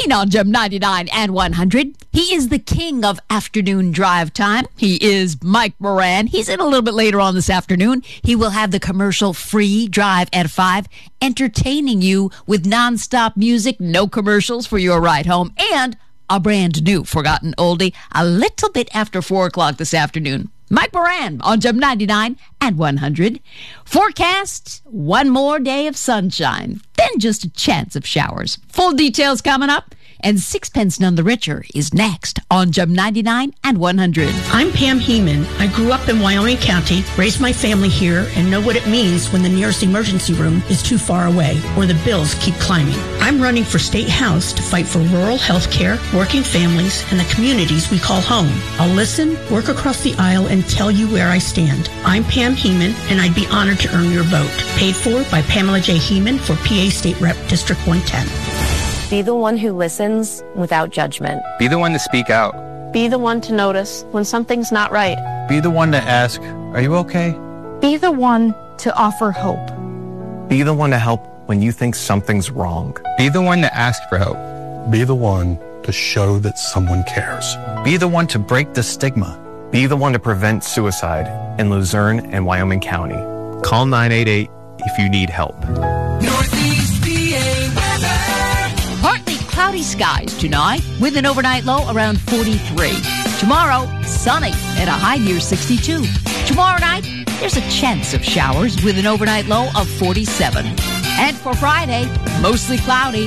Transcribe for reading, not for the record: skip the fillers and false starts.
Dean on Gem 99 and 100. He is the king of afternoon drive time. He is Mike Moran. He's in a little bit later on this afternoon. He will have the commercial-free drive at 5, entertaining you with nonstop music, no commercials for your ride home, and a brand new forgotten oldie a little bit after 4 o'clock this afternoon. Mike Moran on Gem 99 and 100. Forecast, one more day of sunshine, then just a chance of showers. Full details coming up. And Sixpence None the Richer is next on Gem 99 and 100. I'm Pam Heeman. I grew up in Wyoming County, raised my family here, and know what it means when the nearest emergency room is too far away or the bills keep climbing. I'm running for State House to fight for rural health care, working families, and the communities we call home. I'll listen, work across the aisle, and tell you where I stand. I'm Pam Heeman, and I'd be honored to earn your vote. Paid for by Pamela J. Heeman for PA State Rep District 110. Be the one who listens without judgment. Be the one to speak out. Be the one to notice when something's not right. Be the one to ask, are you okay? Be the one to offer hope. Be the one to help when you think something's wrong. Be the one to ask for help. Be the one to show that someone cares. Be the one to break the stigma. Be the one to prevent suicide in Luzerne and Wyoming County. Call 988 if you need help. Northeast PA weather. Partly cloudy skies tonight with an overnight low around 43. Tomorrow, sunny at a high near 62. Tomorrow night, there's a chance of showers with an overnight low of 47. And for Friday, mostly cloudy.